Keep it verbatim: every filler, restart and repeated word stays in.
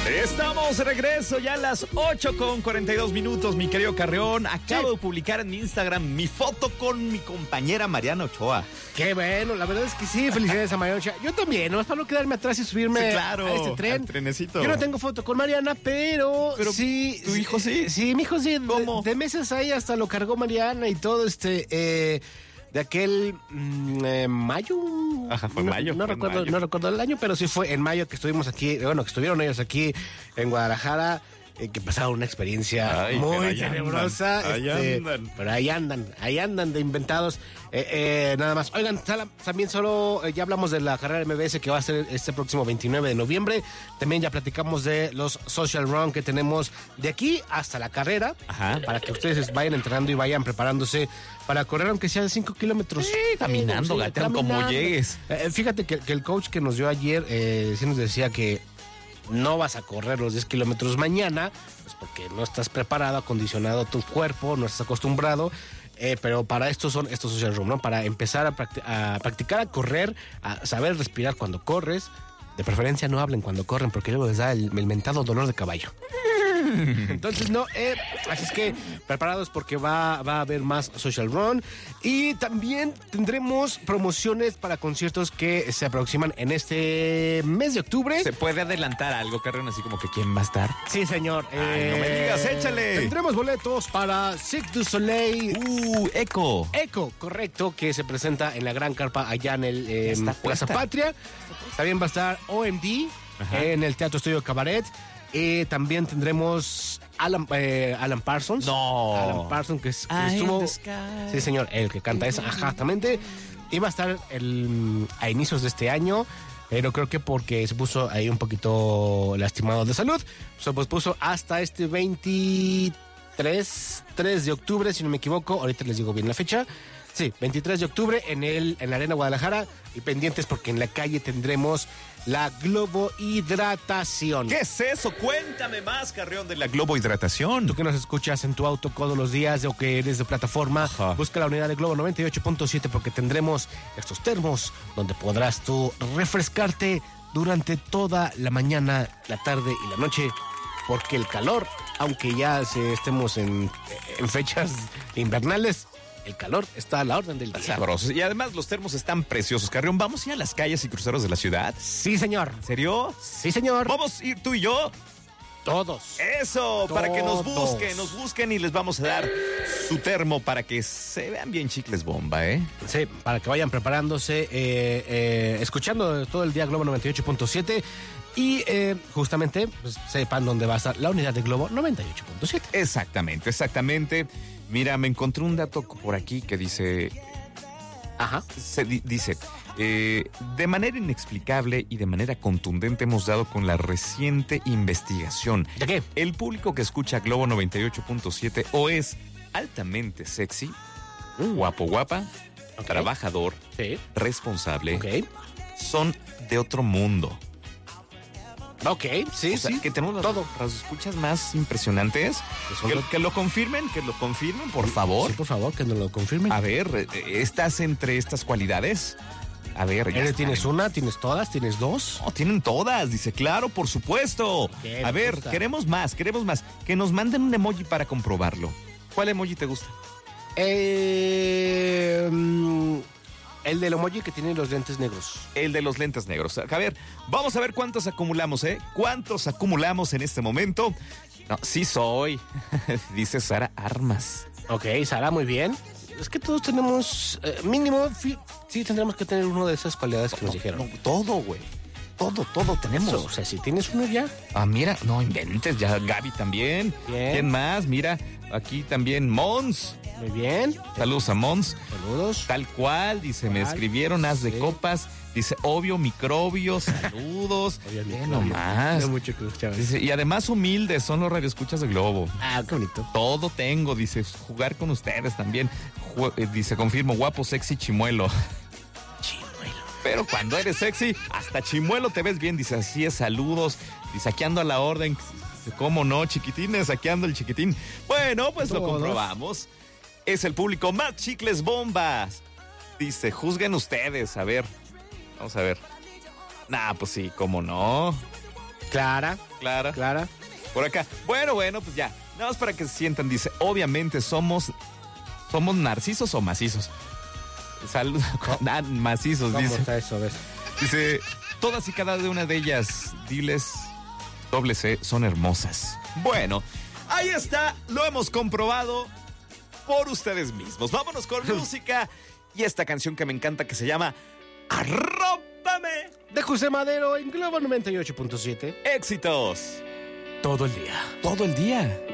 Estamos de regreso ya a las ocho con cuarenta y dos minutos, mi querido Carreón. Acabo sí. de publicar en mi Instagram mi foto con mi compañera Mariana Ochoa. Qué bueno, la verdad es que sí, felicidades a Mariana Ochoa. Yo también, no es para no quedarme atrás y subirme sí, claro, a este tren. Trenecito. Yo no tengo foto con Mariana, pero, pero sí. ¿Tu hijo sí? Sí, mi hijo sí. ¿Cómo? De, de meses ahí hasta lo cargó Mariana y todo este... Eh, de aquel mmm, eh, mayo. Ajá, fue no, mayo. No fue recuerdo, mayo. no recuerdo el año, pero sí fue en mayo que estuvimos aquí, bueno, que estuvieron ellos aquí en Guadalajara, eh, que pasaron una experiencia Ay, muy tenebrosa. Andan, este, ahí andan. Pero ahí andan, ahí andan de inventados. Eh, eh, nada más. Oigan, también solo, eh, ya hablamos de la carrera M B S que va a ser este próximo veintinueve de noviembre. También ya platicamos de los social run que tenemos de aquí hasta la carrera. Ajá. Para que ustedes vayan entrenando y vayan preparándose para correr, aunque sea de cinco kilómetros. Sí, caminando, sí, gateando como llegues. Eh, fíjate que, que el coach que nos dio ayer eh, sí nos decía que no vas a correr los diez kilómetros mañana, pues porque no estás preparado, acondicionado tu cuerpo, no estás acostumbrado. Eh, pero para esto son estos social run, ¿no? Para empezar a, practi- a practicar a correr, a saber respirar cuando corres. De preferencia no hablen cuando corren porque luego les da el, el mentado dolor de caballo. Entonces, no, eh, así es que preparados porque va, va a haber más social run y también tendremos promociones para conciertos que se aproximan en este mes de octubre. ¿Se puede adelantar algo, Carreón? Así como que ¿quién va a estar? Sí, señor. Ay, eh, no me digas, échale. Tendremos boletos para Cirque du Soleil. Uh, Eco. Eco, correcto, que se presenta en la Gran Carpa allá en el eh, Plaza Patria. También va a estar O M D Ajá. en el Teatro Estudio Cabaret. Eh, también tendremos Alan, eh, Alan Parsons. No. Alan Parsons, que, es, que estuvo. Sí, señor, el que canta esa. Ajá, exactamente. Iba a estar el, a inicios de este año, pero creo que porque se puso ahí un poquito lastimado de salud, se pues puso hasta este veintitrés de octubre, si no me equivoco. Ahorita les digo bien la fecha. Sí, veintitrés de octubre en el en la Arena Guadalajara y pendientes porque en la calle tendremos la globohidratación. ¿Qué es eso? Cuéntame más, Carreón, de la globohidratación. Tú que nos escuchas en tu auto todos los días o que eres de plataforma, Ajá. busca la unidad de Globo noventa y ocho punto siete porque tendremos estos termos donde podrás tú refrescarte durante toda la mañana, la tarde y la noche, porque el calor, aunque ya se estemos en, en fechas invernales, el calor está a la orden del día. Sabrosos. Y además los termos están preciosos. Carrión, ¿vamos a ir a las calles y cruceros de la ciudad? Sí, señor. ¿En serio? Sí, señor. ¿Vamos a ir tú y yo? Todos. Eso, Todos. Para que nos busquen, nos busquen y les vamos a dar su termo para que se vean bien chicles bomba, ¿eh? Sí, para que vayan preparándose, eh, eh, escuchando todo el día Globo noventa y ocho punto siete y eh, justamente pues, sepan dónde va a estar la unidad de Globo noventa y ocho punto siete. Exactamente, exactamente. Mira, me encontré un dato por aquí que dice... Ajá. Se di- dice, eh, de manera inexplicable y de manera contundente hemos dado con la reciente investigación. ¿De qué? El público que escucha Globo noventa y ocho punto siete o es altamente sexy, Mm. guapo, guapa, Ok. trabajador, Sí. responsable, Ok. son de otro mundo. Ok, sí, O sea, sí. que tenemos todo. las escuchas más impresionantes. son Que, los- que lo confirmen, que lo confirmen, por favor. Sí, por favor, que nos lo confirmen. A ver, eh, ¿estás entre estas cualidades? A ver, ya ¿Eres, está. ¿Tienes una? ¿Tienes todas? ¿Tienes dos? No, tienen todas, dice, claro, por supuesto. Bien, A me ver, gusta. queremos más, queremos más. Que nos manden un emoji para comprobarlo. ¿Cuál emoji te gusta? Eh, mm, el del emoji que tiene los lentes negros. El de los lentes negros. A ver, vamos a ver cuántos acumulamos, ¿eh? ¿Cuántos acumulamos en este momento? No, sí soy, dice Sara Armas. Ok, Sara, muy bien. Es que todos tenemos, eh, mínimo, fi- sí tendremos que tener uno de esas cualidades que nos dijeron. No, todo, güey. Todo, todo tenemos. Eso, o sea, si tienes uno ya. Ah, mira, no inventes, ya Gaby también. Bien. ¿Quién más? Mira, aquí también Mons. Muy bien. Saludos a Mons. Saludos. Tal cual, dice, me Cual, escribieron haz de sí. copas, dice, obvio, microbios, saludos. Obvio, Ve microbio. nomás. No mucho que escuchabas. Dice, y además humildes, son los radioescuchas de Globo. Ah, qué bonito. Todo tengo, dice, jugar con ustedes también. Ju- eh, dice, confirmo, guapo, sexy, chimuelo. Chimuelo. Pero cuando eres sexy, hasta chimuelo te ves bien, dice, así es, saludos. Dice, aquí ando a la orden. Dice, ¿cómo no, chiquitines? Aquí ando el chiquitín. Bueno, pues lo Todos. comprobamos. Es el público más chicles bombas. Dice, juzguen ustedes, a ver. Vamos a ver. Nah, pues sí, cómo no. Clara, Clara. Clara. Por acá. Bueno, bueno, pues ya. Nada más para que se sientan. Dice, obviamente somos, somos narcisos o macizos. Salud. Ah, macizos, ¿Cómo dice. está eso? ¿Ves? Dice, todas y cada una de ellas, diles, doble C, son hermosas. Bueno, ahí está, lo hemos comprobado por ustedes mismos. Vámonos con música y esta canción que me encanta que se llama Arrópame. De José Madero en Globo noventa y ocho punto siete. Éxitos. Todo el día. Todo el día.